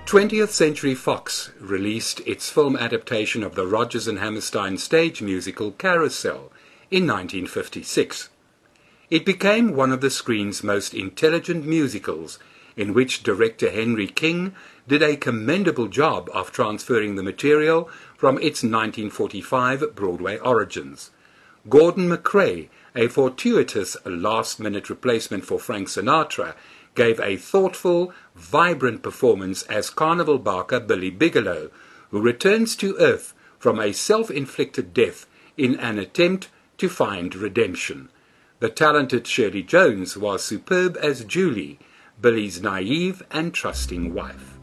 20th Century Fox released its film adaptation of the Rodgers and Hammerstein stage musical Carousel in 1956. It became one of the screen's most intelligent musicals, in which director Henry King did a commendable job of transferring the material from its 1945 Broadway origins. Gordon MacRae, a fortuitous last-minute replacement for Frank Sinatra, gave a thoughtful, vibrant performance as Carnival barker Billy Bigelow, who returns to Earth from a self-inflicted death in an attempt to find redemption. The talented Shirley Jones was superb as Julie, Billy's naive and trusting wife.